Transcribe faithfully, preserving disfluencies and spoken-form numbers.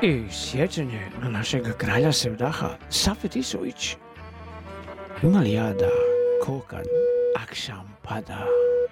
I sjećanje na našeg kralja Sevdaha, Safet Isović. Ima li jada ko kad akšam pada?